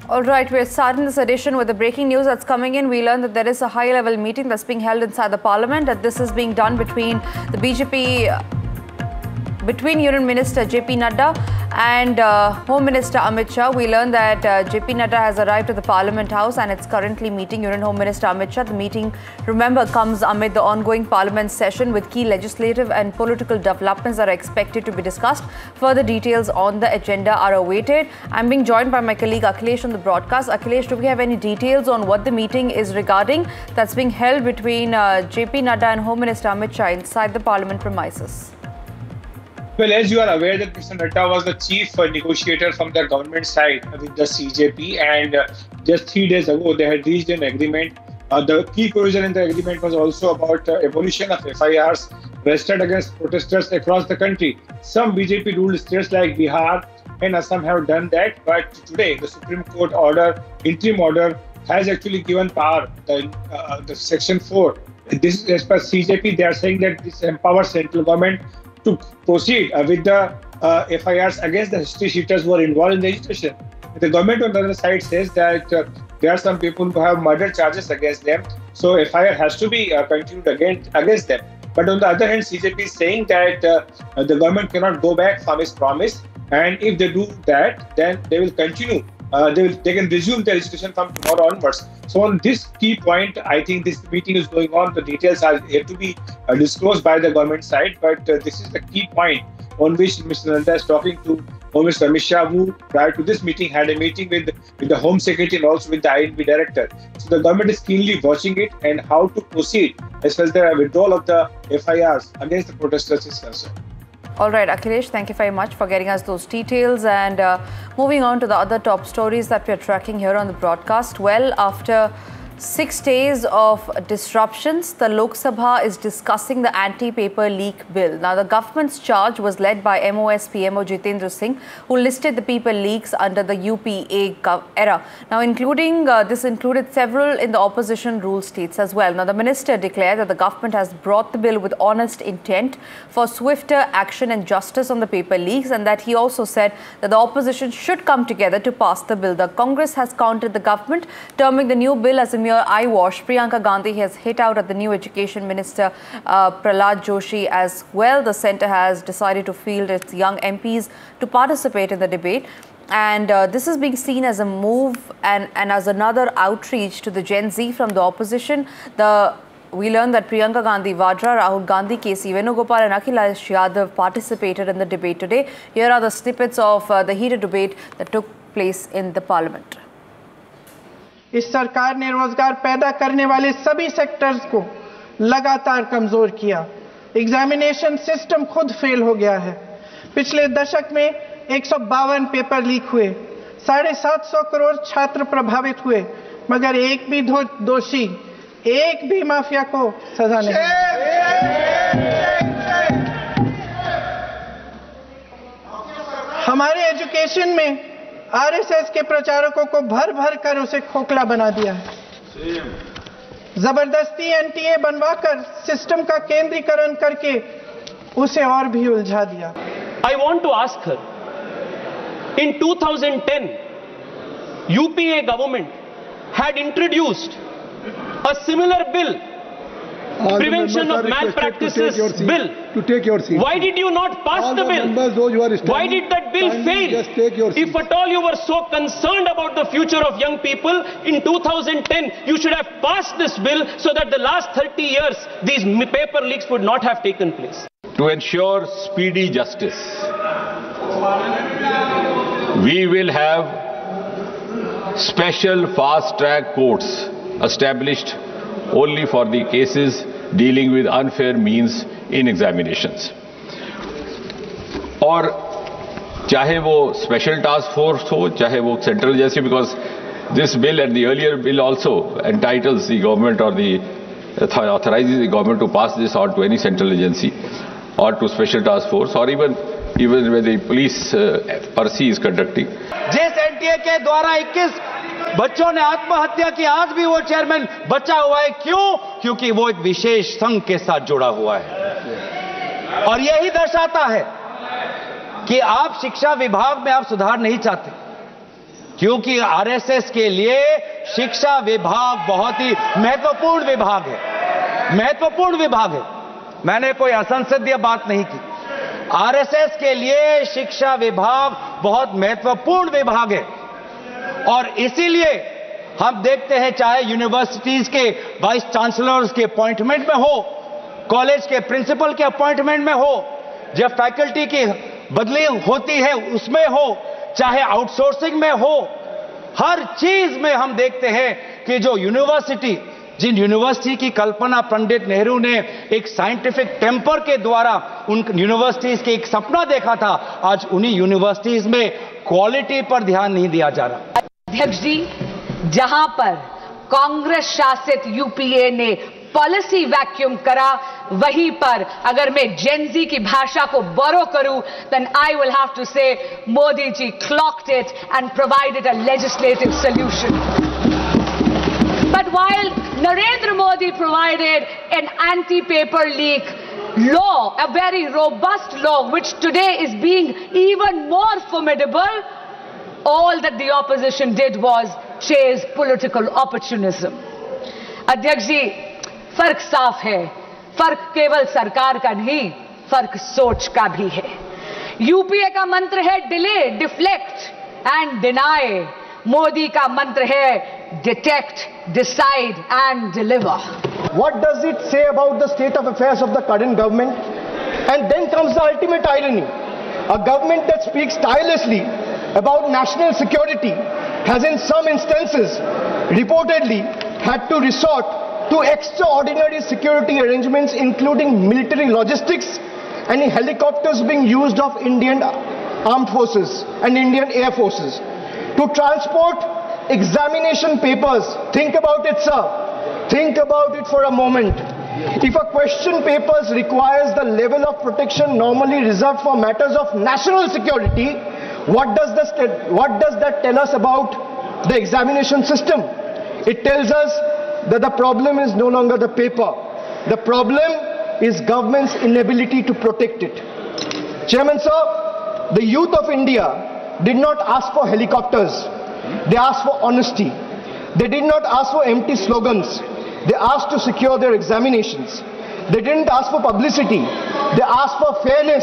All right, we're starting this edition with the breaking news that's coming in. We learned that there is a high-level meeting that's being held inside the parliament, that this is being done between the BJP, between Union Minister JP Nadda and Home Minister Amit Shah. We learned that JP Nadda has arrived at the Parliament House and it's currently meeting Union Home Minister Amit Shah. The meeting, remember, comes amid the ongoing Parliament session with key legislative and political developments that are expected to be discussed. Further details on the agenda are awaited. I'm being joined by my colleague Akhilesh on the broadcast. Akhilesh, do we have any details on what the meeting is regarding that's being held between JP Nadda and Home Minister Amit Shah inside the Parliament premises? Well, as you are aware that Mr. Nadda was the chief negotiator from the government side with the CJP, and just 3 days ago they had reached an agreement. The key provision in the agreement was also about abolition of FIRs registered against protesters across the country. Some BJP ruled states like Bihar and Assam have done that, but today the Supreme Court interim order, has actually given power, the Section 4. This is as per CJP. They are saying that this empowers central government to proceed with the FIRs against the history sheeters who are involved in the agitation. The government on the other side says that there are some people who have murder charges against them, so FIR has to be continued against them. But on the other hand, CJP is saying that the government cannot go back from its promise, and if they do that, then they will continue. They can resume their agitation from tomorrow onwards. So on this key point, I think this meeting is going on. The details are yet to be disclosed by the government side, but this is the key point on which Mr. Nadda is talking to Home Minister Amit Shah, who prior to this meeting had a meeting with the Home Secretary and also with the INB Director. So the government is keenly watching it and how to proceed as far as the withdrawal of the FIRs against the protesters is concerned. All right, Akhilesh, thank you very much for getting us those details. And moving on to the other top stories that we're tracking here on the broadcast. Well, after 6 days of disruptions, the Lok Sabha is discussing the anti-paper leak bill. Now, the government's charge was led by MOS PMO Jitendra Singh, who listed the paper leaks under the UPA era. Now, this included several in the opposition rule states as well. Now, the minister declared that the government has brought the bill with honest intent for swifter action and justice on the paper leaks, and that he also said that the opposition should come together to pass the bill. The Congress has countered the government, terming the new bill as a mere eyewash. Priyanka Gandhi has hit out at the new Education Minister Prahlad Joshi as well. The centre has decided to field its young MPs to participate in the debate. And this is being seen as a move and as another outreach to the Gen Z from the opposition. We learned that Priyanka Gandhi Vadra, Rahul Gandhi, KC Venugopal and Akhilesh Yadav participated in the debate today. Here are the snippets of the heated debate that took place in the parliament. इस सरकार ने रोजगार पैदा करने वाले सभी sectors को लगातार कमजोर किया। एग्जामिनेशन सिस्टम खुद फेल हो गया है। पिछले दशक में 152 पेपर लीक हुए, 750 करोड़ छात्र प्रभावित हुए, मगर एक भी दोषी, एक भी माफिया को सजा नहीं। हमारे एजुकेशन में आरएसएस के प्रचारकों को भर भर कर उसे खोखला बना दिया है। जबरदस्ती एनटीए बनवाकर सिस्टम का केंद्रीकरण करके उसे और भी उलझा दिया। I want to ask her, in 2010, UPA government had introduced a similar bill, Prevention of Malpractices Bill. To take your seat. Why did you not pass the bill? Why did that bill fail? Just take your seat. If at all you were so concerned about the future of young people, in 2010 you should have passed this bill so that the last 30 years these paper leaks would not have taken place. To ensure speedy justice, we will have special fast-track courts established only for the cases dealing with unfair means in examinations. और चाहे वो special task force हो, चाहे वो central जैसे, because this bill and the earlier bill also entitles the government or the authorizes the government to pass this on to any central agency or to special task force or even when the police percy is conducting. जिस NTA के द्वारा 21 बच्चों ने आत्महत्या की, आज भी वो चेयरमैन बचा हुआ है। क्यों? क्योंकि वो एक विशेष संघ के साथ जुड़ा हुआ है। और यही दर्शाता है कि आप शिक्षा विभाग में आप सुधार नहीं चाहते। क्योंकि आरएसएस के लिए शिक्षा विभाग बहुत ही महत्वपूर्ण विभाग है, महत्वपूर्ण विभाग है। मैंने कोई असंसदीय बात नहीं की। आरएसएस के लिए शिक्षा विभाग बहुत महत्वपूर्ण विभाग है और इसीलिए हम देखते हैं चाहे यूनिवर्सिटीज के वाइस चांसलर्स के अपॉइंटमेंट में हो, कॉलेज के प्रिंसिपल के अपॉइंटमेंट में हो, जब फैकल्टी की बदली होती है उसमें हो, चाहे आउटसोर्सिंग में हो, हर चीज में हम देखते हैं कि जो जिन यूनिवर्सिटी की कल्पना पंडित नेहरू ने एक साइंटिफिक टेम्पर के द्वारा उन यूनिवर्सिटीज के एक सपना देखा था, आज उन्हीं यूनिवर्सिटीज में क्वालिटी पर ध्यान नहीं दिया जा रहा। अध्यक्ष जी, जहां पर कांग्रेस शासित यूपीए ने पॉलिसी वैक्यूम करा, वहीं पर अगर मैं जेनजी की भाषा को बोरो करूं, then I will have to say Modi ji clocked it and provided a legislative solution. But while Narendra Modi provided an anti-paper leak law, a very robust law, which today is being even more formidable, all that the opposition did was chase political opportunism. अध्यक्ष जी, फर्क साफ है, फर्क केवल सरकार का नहीं, फर्क सोच का भी है। यूपीए का मंत्र है delay, deflect and deny. Modi का मंत्र है detect, decide and deliver. What does it say about the state of affairs of the current government? And then comes the ultimate irony. A government that speaks tirelessly about national security has in some instances reportedly had to resort to extraordinary security arrangements including military logistics and helicopters being used of Indian armed forces and Indian air forces to transport examination papers. Think about it, sir. Think about it for a moment. If a question papers requires the level of protection normally reserved for matters of national security, what does that tell us about the examination system? It tells us that the problem is no longer the paper. The problem is government's inability to protect it. Chairman, sir, the youth of India did not ask for helicopters. They asked for honesty. They did not ask for empty slogans. They asked to secure their examinations. They didn't ask for publicity. They asked for fairness.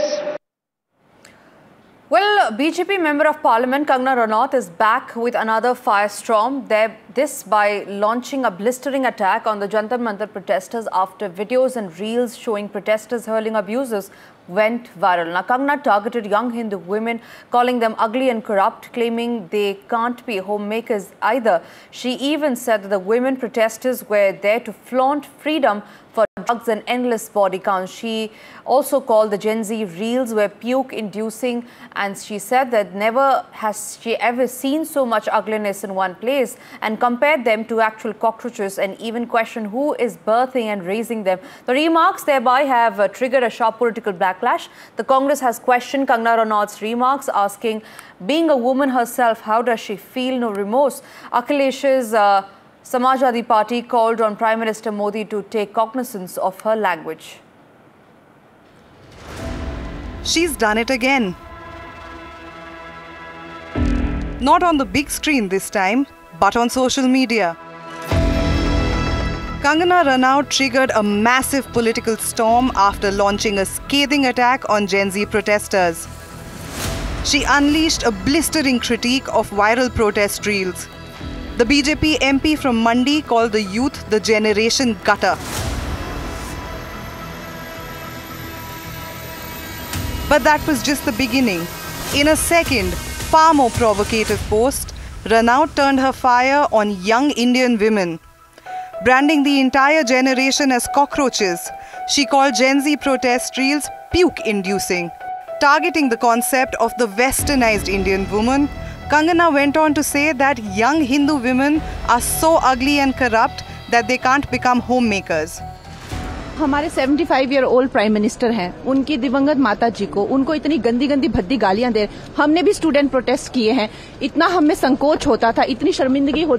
Well, BJP Member of Parliament Kangana Ranaut is back with another firestorm. This by launching a blistering attack on the Jantar Mantar protesters after videos and reels showing protesters hurling abuses went viral. Now, Kangana targeted young Hindu women, calling them ugly and corrupt, claiming they can't be homemakers either. She even said that the women protesters were there to flaunt freedom for drugs and endless body counts. She also called the Gen Z reels were puke-inducing, and she said that never has she ever seen so much ugliness in one place, and compared them to actual cockroaches and even questioned who is birthing and raising them. The remarks thereby have triggered a sharp political backlash. The Congress has questioned Kangana Ranaut's remarks, asking, being a woman herself, how does she feel no remorse? Akhilesh's Samajwadi Party called on Prime Minister Modi to take cognizance of her language. She's done it again. Not on the big screen this time, but on social media. Kangana Ranaut triggered a massive political storm after launching a scathing attack on Gen Z protesters. She unleashed a blistering critique of viral protest reels. The BJP MP from Mandi called the youth the generation gutter. But that was just the beginning. In a second, far more provocative post, Ranaut turned her fire on young Indian women. Branding the entire generation as cockroaches, she called Gen Z protest reels puke-inducing. Targeting the concept of the westernized Indian woman, Kangana went on to say that young Hindu women are so ugly and corrupt that they can't become homemakers. हमारे 75-year-old prime minister हैं, उनकी दिवंगत माता जी को उनको इतनी गंदी गंदी भद्दी गालियां दे, हमने भी स्टूडेंट प्रोटेस्ट किए हैं, इतना हमें संकोच होता था, इतनी शर्मिंदगी होती